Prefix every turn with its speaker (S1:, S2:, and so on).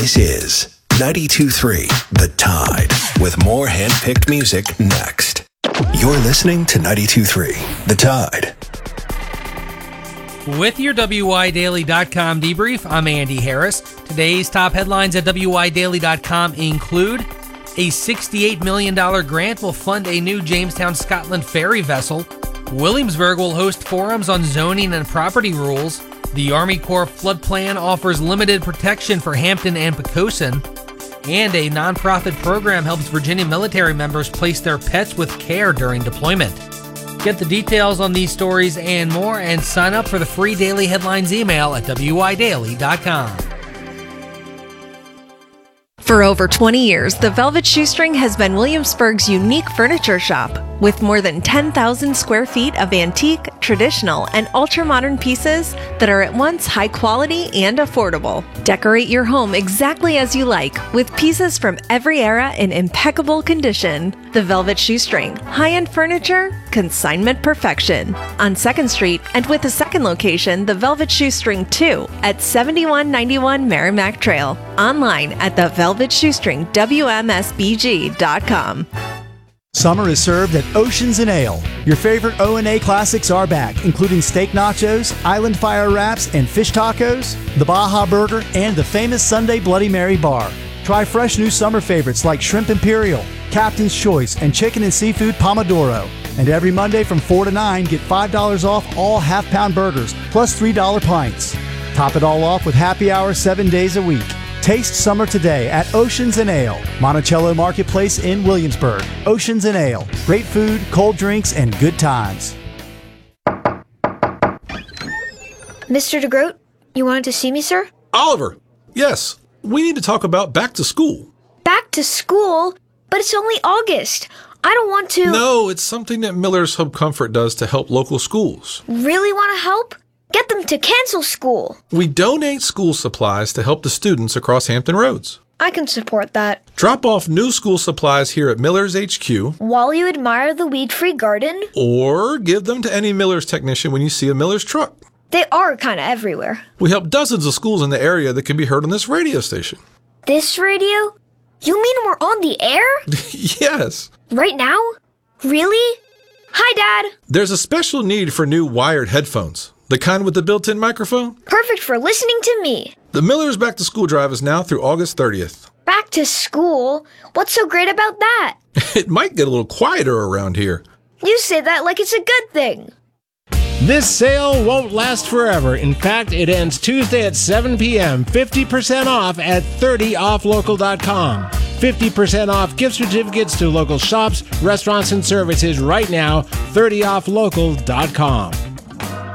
S1: This is 92.3 The Tide, with more hand-picked music next. You're listening to 92.3 The Tide.
S2: With your WIDaily.com debrief, I'm Andy Harris. Today's top headlines at WIDaily.com include a $68 million grant will fund a new Jamestown, Scotland ferry vessel. Williamsburg will host forums on zoning and property rules. The Army Corps flood plan offers limited protection for Hampton and Poquoson. And a nonprofit program helps Virginia military members place their pets with care during deployment. Get the details on these stories and more, and sign up for the free daily headlines email at WIDaily.com.
S3: For over 20 years, the Velvet Shoestring has been Williamsburg's unique furniture shop. With more than 10,000 square feet of antique, traditional, and ultra-modern pieces that are at once high quality and affordable. Decorate your home exactly as you like, with pieces from every era in impeccable condition. The Velvet Shoestring. High-end furniture, consignment perfection. On 2nd Street, and with a second location, the Velvet Shoestring 2 at 7191 Merrimack Trail. Online at thevelvetshoestringwmsbg.com.
S4: Summer is served at Oceans and Ale. Your favorite O&A classics are back, including steak nachos, island fire wraps, and fish tacos, the Baja Burger, and the famous Sunday Bloody Mary bar. Try fresh new summer favorites like Shrimp Imperial, Captain's Choice, and Chicken and Seafood Pomodoro. And every Monday from 4 to 9, get $5 off all half-pound burgers, plus $3 pints. Top it all off with happy hour 7 days a week. Taste summer today at Oceans and Ale, Monticello Marketplace in Williamsburg. Oceans and Ale. Great food, cold drinks, and good times.
S5: Mr. DeGroat, you wanted to see me, sir?
S6: Oliver! Yes, we need to talk about back to school.
S5: Back to school? But it's only August. I don't want to...
S6: No, it's something that Miller's Home Comfort does to help local schools.
S5: Really want to help? Get them to cancel school.
S6: We donate school supplies to help the students across Hampton Roads.
S5: I can support that.
S6: Drop off new school supplies here at Miller's HQ.
S5: While you admire the weed-free garden.
S6: Or give them to any Miller's technician when you see a Miller's truck.
S5: They are kind of everywhere.
S6: We help dozens of schools in the area that can be heard on this radio station.
S5: This radio? You mean we're on the air?
S6: Yes.
S5: Right now? Really? Hi, Dad.
S6: There's a special need for new wired headphones. The kind with the built-in microphone?
S5: Perfect for listening to me.
S6: The Miller's Back to School drive is now through August 30th.
S5: Back to school? What's so great about that?
S6: It might get a little quieter around here.
S5: You say that like it's a good thing.
S7: This sale won't last forever. In fact, it ends Tuesday at 7 p.m. 50% off at 30offlocal.com. 50% off gift certificates to local shops, restaurants, and services right now. 30offlocal.com.